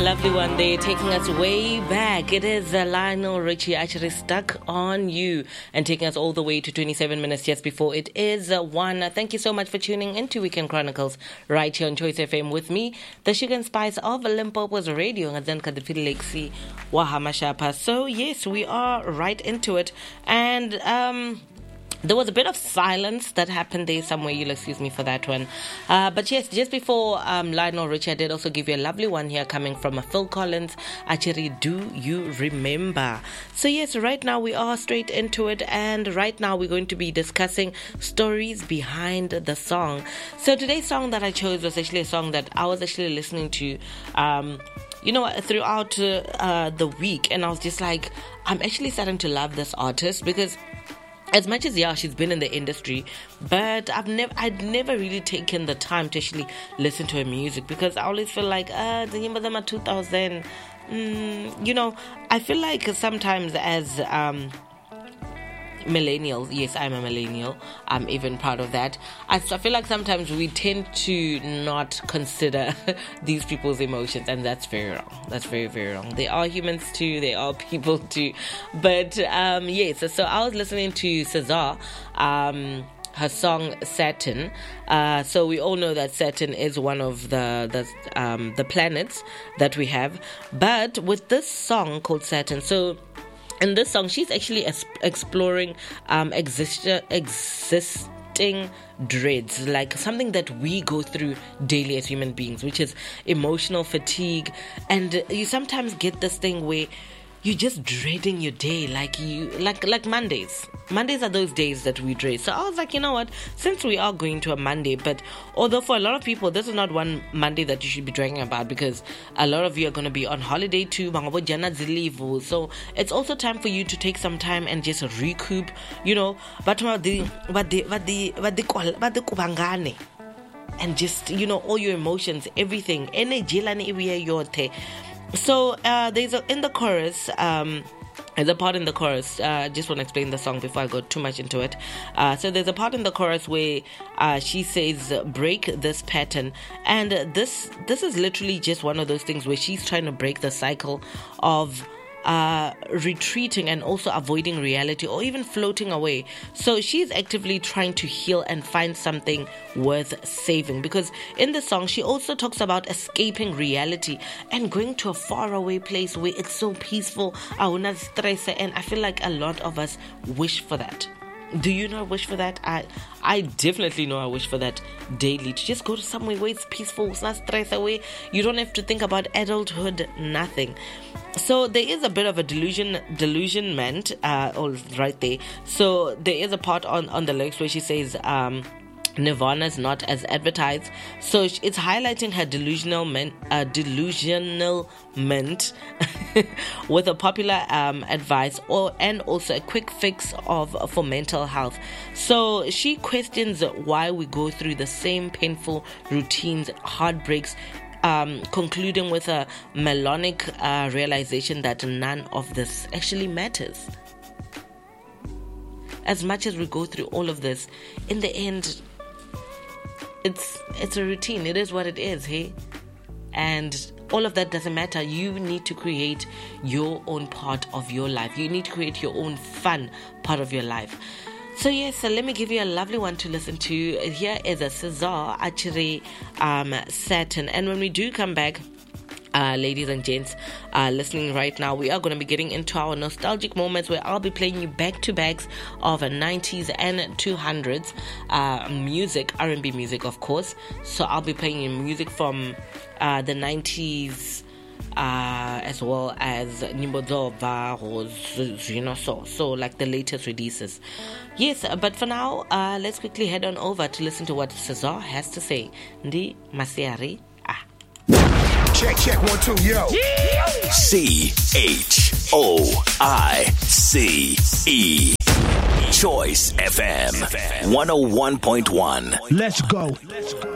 Lovely one there, taking us way back. It is Lionel Richie, actually Stuck on You, and taking us all the way to 27 minutes just before it is 1. Thank you so much for tuning into Weekend Chronicles right here on Choice FM with me, the Sugar and Spice of Limpopo's radio. So yes, we are right into it, and there was a bit of silence that happened there somewhere. You'll excuse me for that one. But yes, just before Lionel Richie, I did also give you a lovely one here coming from Phil Collins. Actually, Do You Remember? So yes, right now we are straight into it. And right now we're going to be discussing stories behind the song. So today's song that I chose was actually a song that I was actually listening to throughout the week. And I was just like, I'm actually starting to love this artist because as much as, she's been in the industry, but I'd never really taken the time to actually listen to her music because I always feel like, the number them are 2000. I feel like sometimes as millennials, yes, I'm a millennial, I'm even proud of that. I feel like sometimes we tend to not consider these people's emotions, and that's very wrong. That's very, very wrong. They are humans too, they are people too. But yes, so I was listening to Cesar, her song Saturn. So we all know that Saturn is one of the planets that we have. But with this song called Saturn, so in this song, she's actually exploring existing dreads, like something that we go through daily as human beings, which is emotional fatigue. And you sometimes get this thing where you're just dreading your day, like Mondays. Mondays are those days that we dread. So I was like, you know what? Since we are going to a Monday, but although for a lot of people, this is not one Monday that you should be dragging about because a lot of you are going to be on holiday too. So it's also time for you to take some time and just recoup, and just, all your emotions, everything, energy. So there's in the chorus, there's a part in the chorus. I just want to explain the song before I go too much into it. So there's a part in the chorus where she says, break this pattern. And this is literally just one of those things where she's trying to break the cycle of retreating and also avoiding reality or even floating away. So she's actively trying to heal and find something worth saving, because in the song she also talks about escaping reality and going to a faraway place where it's so peaceful, and I feel like a lot of us wish for that. Do you not wish for that? I definitely know I wish for that daily, to just go to somewhere where it's peaceful, it's not stress away, you don't have to think about adulthood, nothing. So there is a bit of a delusionment right there. So there is a part on the lyrics where she says Nirvana is not as advertised. So it's highlighting her delusionalment with a popular advice and also a quick fix for mental health. So she questions why we go through the same painful routines, heartbreaks, concluding with a melodic realization that none of this actually matters. As much as we go through all of this, in the end, it's a routine. It is what it is, hey? And all of that doesn't matter. You need to create your own part of your life. You need to create your own fun part of your life. So yes, so let me give you a lovely one to listen to. Here is a Cesar, actually, Saturn. And when we do come back, ladies and gents listening right now, we are going to be getting into our nostalgic moments where I'll be playing you back-to-backs of 90s and 200s music, R&B music, of course. So I'll be playing you music from the 90s as well as Nimbodova, so like the latest releases. Yes, but for now, let's quickly head on over to listen to what Cesar has to say. Ndi Masiari. Check 1 2 yo. CHOICE Choice FM 101.1. Let's go.